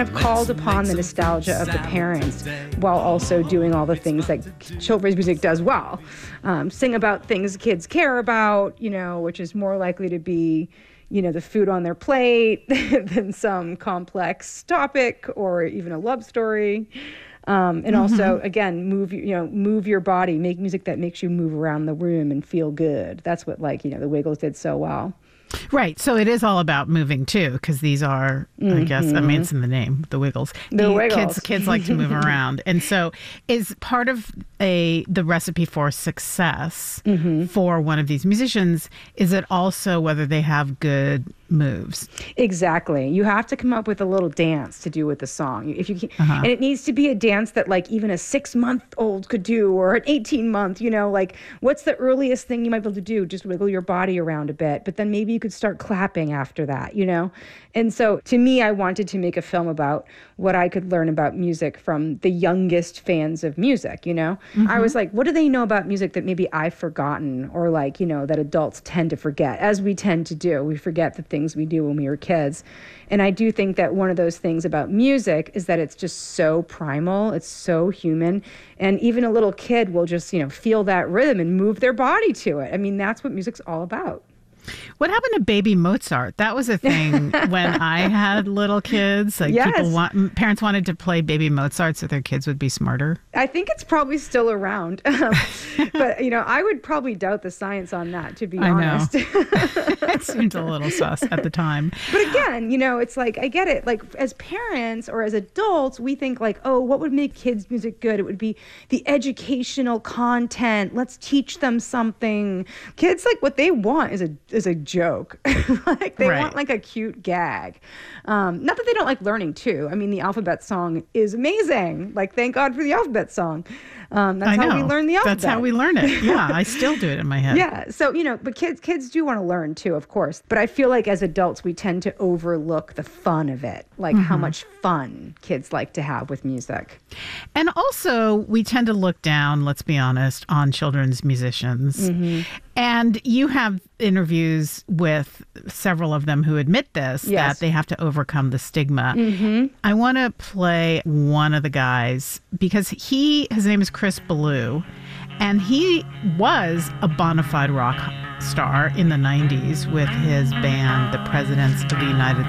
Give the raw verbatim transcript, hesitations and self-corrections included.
I've called upon the nostalgia of the parents while also doing all the things that children's music does well. Um, sing about things kids care about, you know, which is more likely to be, you know, the food on their plate than some complex topic or even a love story. Um, and mm-hmm. also, again, move, you know, move your body, make music that makes you move around the room and feel good. That's what, like, you know, the Wiggles did so well. Right. So it is all about moving, too, because these are, mm-hmm. I guess, I mean, it's in the name, the Wiggles. The, the Wiggles. Kids, kids like to move around. And so is part of a the recipe for success mm-hmm. for one of these musicians, is it also whether they have good moves? Exactly. You have to come up with a little dance to do with the song. If you can, uh-huh. and it needs to be a dance that like even a six month old could do, or an eighteen month, you know, like what's the earliest thing you might be able to do? Just wiggle your body around a bit, but then maybe you could start clapping after that, you know? And so to me, I wanted to make a film about what I could learn about music from the youngest fans of music, you know? Mm-hmm. I was like, what do they know about music that maybe I've forgotten, or like, you know, that adults tend to forget, as we tend to do. We forget the things we do when we were kids. And I do think that one of those things about music is that it's just so primal, it's so human, and even a little kid will just, you know, feel that rhythm and move their body to it. I mean, that's what music's all about. What happened to Baby Mozart? That was a thing when I had little kids. Like yes. people want, parents wanted to play Baby Mozart so their kids would be smarter. I think it's probably still around. But, you know, I would probably doubt the science on that, to be I honest. Know. It seemed a little sus at the time. But again, you know, it's like, I get it. Like, as parents or as adults, we think like, oh, what would make kids' music good? It would be the educational content. Let's teach them something. Kids, like, what they want is a is a joke. Like they right. want like a cute gag. Um, not that they don't like learning too. I mean, the alphabet song is amazing. Like, thank God for the alphabet song. Um, that's I how know. we learn the alphabet. That's how we learn it. Yeah, I still do it in my head. Yeah. So, you know, but kids kids do want to learn too, of course. But I feel like as adults, we tend to overlook the fun of it, like mm-hmm. how much fun kids like to have with music. And also, we tend to look down, let's be honest, on children's musicians. Mm-hmm. And you have interviews with several of them who admit this, yes. that they have to overcome the stigma. Mm-hmm. I want to play one of the guys because he, his name is Chris Ballou, and he was a bona fide rock star in the nineties with his band, The Presidents of the United